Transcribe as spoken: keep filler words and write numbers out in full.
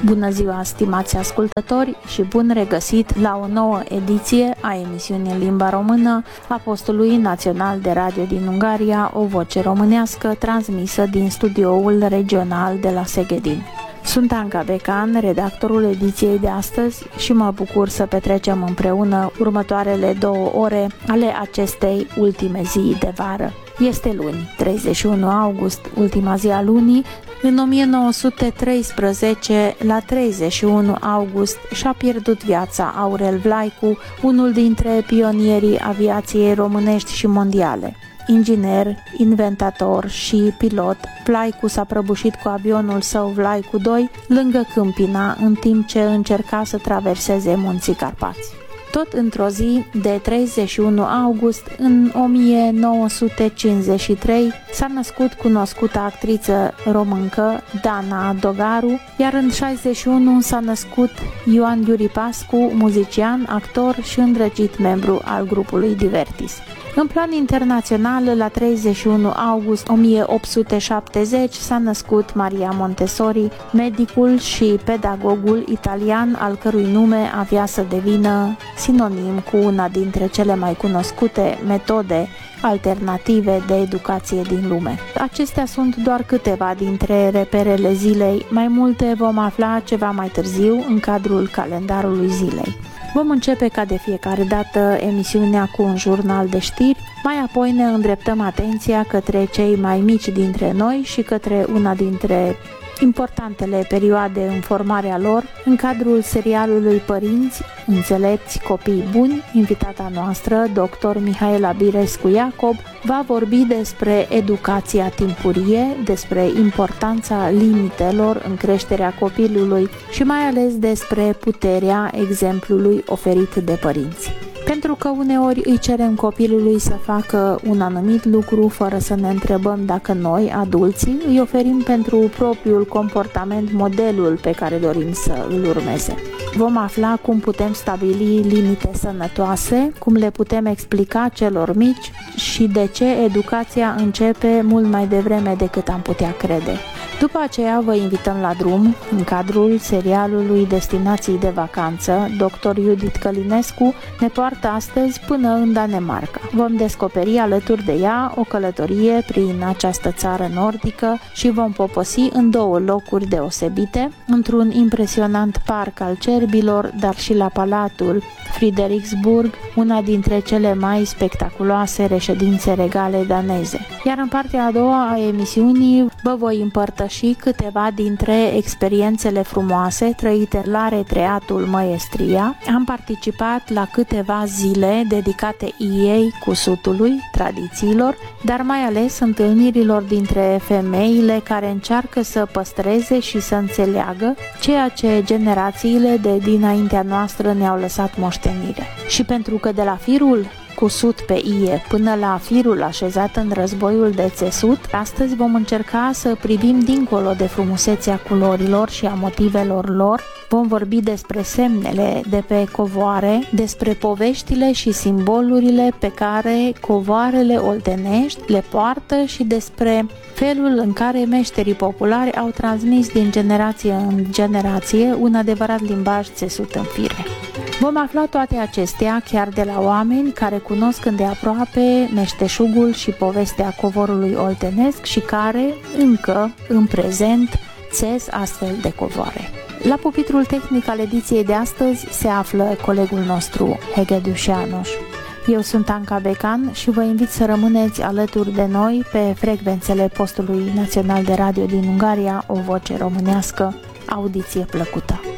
Bună ziua, stimați ascultători, și bun regăsit la o nouă ediție a emisiunii în limba română a postului național de radio din Ungaria, O Voce Românească, transmisă din studioul regional de la Szegedin. Sunt Anca Becan, redactorul ediției de astăzi, și mă bucur să petrecem împreună următoarele două ore ale acestei ultime zi de vară. Este luni, treizeci și unu august, ultima zi a lunii. În o mie nouă sute treisprezece, la treizeci și unu august, și-a pierdut viața Aurel Vlaicu, unul dintre pionierii aviației românești și mondiale. Inginer, inventator și pilot, Vlaicu s-a prăbușit cu avionul său Vlaicu doi lângă Câmpina, în timp ce încerca să traverseze munții Carpați. Tot într-o zi de treizeci și unu august, în o mie nouă sute cincizeci și trei, s-a născut cunoscuta actriță româncă Dana Dogaru, iar în șaizeci și unu s-a născut Ioan Iuri Pascu, muzician, actor și îndrăgit membru al grupului Divertis. În plan internațional, la treizeci și unu august o mie opt sute șaptezeci s-a născut Maria Montessori, medicul și pedagogul italian, al cărui nume avea să devină sinonim cu una dintre cele mai cunoscute metode alternative de educație din lume. Acestea sunt doar câteva dintre reperele zilei, mai multe vom afla ceva mai târziu în cadrul calendarului zilei. Vom începe ca de fiecare dată emisiunea cu un jurnal de știri, mai apoi ne îndreptăm atenția către cei mai mici dintre noi și către una dintre importantele perioade în formarea lor, în cadrul serialului Părinți înțelepți, copii buni. Invitata noastră, doctor Mihaela Birescu-Iacob, va vorbi despre educația timpurie, despre importanța limitelor în creșterea copilului și mai ales despre puterea exemplului oferit de părinți. Pentru că uneori îi cerem copilului să facă un anumit lucru fără să ne întrebăm dacă noi, adulții, îi oferim pentru propriul comportament modelul pe care dorim să îl urmeze. Vom afla cum putem stabili limite sănătoase, cum le putem explica celor mici și de ce educația începe mult mai devreme decât am putea crede. După aceea vă invităm la drum, în cadrul serialului Destinații de vacanță. Doctor Judith Călinescu ne poartă astăzi până în Danemarca. Vom descoperi alături de ea o călătorie prin această țară nordică și vom poposi în două locuri deosebite, într-un impresionant parc al cerbilor, dar și la Palatul Frederiksborg, una dintre cele mai spectaculoase reședințe regale daneze. Iar în partea a doua a emisiunii vă voi împărtăși câteva dintre experiențele frumoase trăite la Retreatul Măiestria. Am participat la câteva zile dedicate ei cusutului, tradițiilor, dar mai ales întâlnirilor dintre femeile care încearcă să păstreze și să înțeleagă ceea ce generațiile de dinaintea noastră ne-au lăsat moștenire. Și pentru că de la firul cusut pe ie până la firul așezat în războiul de țesut, astăzi vom încerca să privim dincolo de frumusețea culorilor și a motivelor lor. Vom vorbi despre semnele de pe covoare, despre poveștile și simbolurile pe care covoarele oltenești le poartă și despre felul în care meșterii populari au transmis din generație în generație un adevărat limbaj țesut în fire. Vom afla toate acestea chiar de la oameni care cunosc îndeaproape meșteșugul și povestea covorului oltenesc și care, încă, în prezent, țes astfel de covoare. La pupitrul tehnic al ediției de astăzi se află colegul nostru, Hegedus János. Eu sunt Anca Becan și vă invit să rămâneți alături de noi pe frecvențele postului național de radio din Ungaria, O Voce Românească. Audiție plăcută!